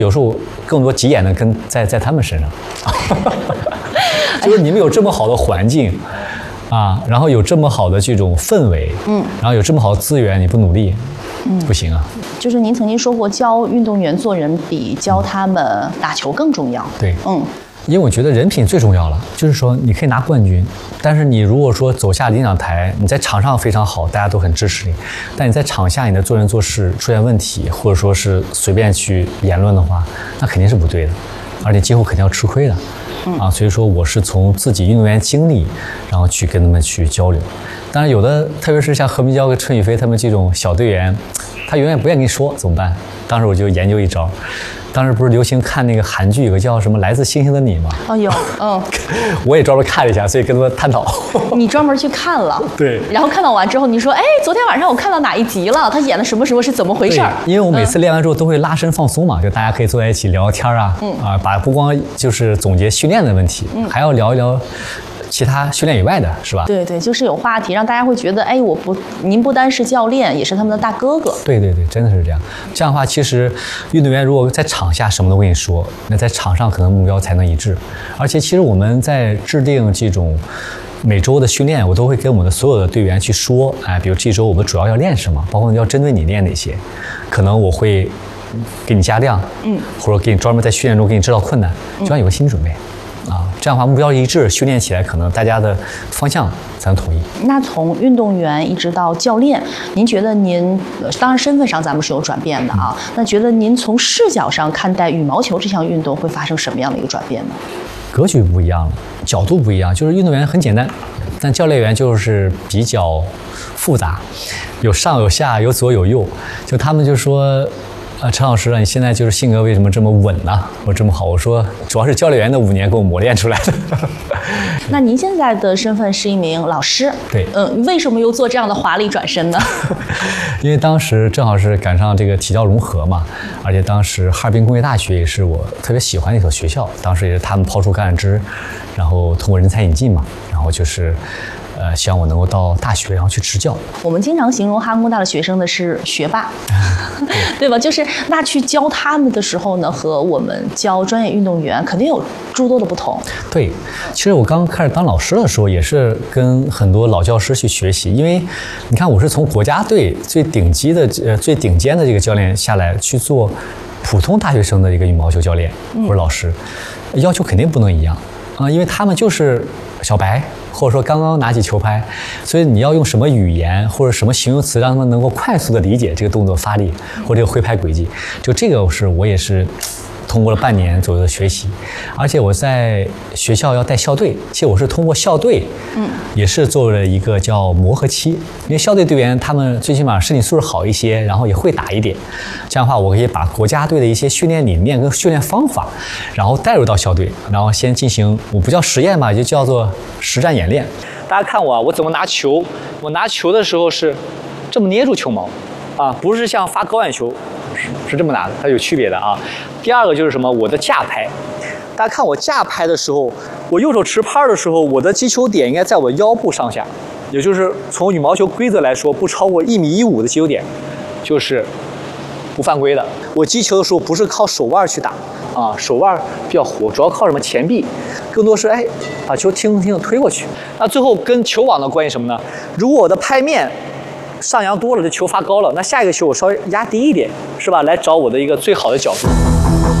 有时候更多急眼的在他们身上，就是你们有这么好的环境啊，然后有这么好的这种氛围，然后有这么好的资源，你不努力，不行啊。 就是您曾经说过，教运动员做人比教他们打球更重要。 对，因为我觉得人品最重要了，就是说你可以拿冠军，但是你如果说走下领奖台，你在场上非常好，大家都很支持你，但你在场下你的做人做事出现问题，或者说是随便去言论的话，那肯定是不对的，而且今后肯定要吃亏的。所以说我是从自己运动员经历，然后去跟他们去交流。当然有的，特别是像何明娇跟陈雨菲他们这种小队员，他永远不愿意跟你说怎么办？当时我就研究一招。当时不是流行看那个韩剧，有个叫什么《来自星星的你》吗？ 哦，有， 我也专门看了一下，所以跟他们探讨。 你专门去看了？ 对。 然后看到完之后，你说，哎，昨天晚上我看到哪一集了？他演的什么什么是怎么回事？ 因为我每次练完之后都会拉伸放松嘛，就大家可以坐在一起聊聊天啊，把不光就是总结训练的问题，还要聊一聊其他训练以外的，是吧？ 对，就是有话题，让大家会觉得，哎，您不单是教练，也是他们的大哥哥。 对，真的是这样。这样的话，其实运动员如果在场下什么都跟你说，那在场上可能目标才能一致。而且，其实我们在制定这种每周的训练，我都会跟我们的所有的队员去说，比如这周我们主要要练什么，包括要针对你练哪些，可能我会给你加量，或者给你专门在训练中给你制造困难，就要有个心理准备。这样的话目标一致，训练起来可能大家的方向才能统一。 那从运动员一直到教练，您觉得您当然身份上咱们是有转变的啊，那觉得您从视角上看待羽毛球这项运动会发生什么样的一个转变呢？ 格局不一样了，角度不一样，就是运动员很简单，但教练员就是比较复杂，有上有下，有左有右，就他们就说。陈老师啊，你现在就是性格为什么这么稳呢？我这么好，我说主要是教练员的5年给我磨练出来的。 那您现在的身份是一名老师， 对， 为什么又做这样的华丽转身呢？ 因为当时正好是赶上这个体教融合嘛，而且当时哈尔滨工业大学也是我特别喜欢的一所学校，当时也是他们抛出橄榄枝，然后通过人才引进嘛，然后就是。希望我能够到大学，然后去执教。我们经常形容哈工大的学生的是学霸，对吧？就是那去教他们的时候呢，和我们教专业运动员肯定有诸多的不同。 对，其实我刚开始当老师的时候，也是跟很多老教师去学习，因为你看我是从国家队最顶尖的这个教练下来去做普通大学生的一个羽毛球教练或者老师，要求肯定不能一样啊，因为他们就是小白。或者说刚刚拿起球拍，所以你要用什么语言或者什么形容词让他们能够快速的理解这个动作发力或者这个挥拍轨迹，就这个我也是通过了半年左右的学习，而且我在学校要带校队，其实我是通过校队，也是做了一个叫磨合期，因为校队队员他们最起码身体素质好一些，然后也会打一点，这样的话我可以把国家队的一些训练理念跟训练方法，然后带入到校队，然后先进行我不叫实验吧，就叫做实战演练。大家看我怎么拿球，我拿球的时候是这么捏住球毛，不是像发高远球。是这么拿的，它有区别的啊。第二个就是什么？我的架拍，大家看我架拍的时候，我右手持拍的时候，我的击球点应该在我腰部上下，也就是从羽毛球规则来说，不超过1.15米的击球点，就是不犯规的。我击球的时候不是靠手腕去打手腕比较活，主要靠什么前臂，更多是把球轻轻的推过去。那最后跟球网的关系什么呢？如果我的拍面上扬多了，这球发高了，那下一个球我稍微压低一点，是吧？来找我的一个最好的角度。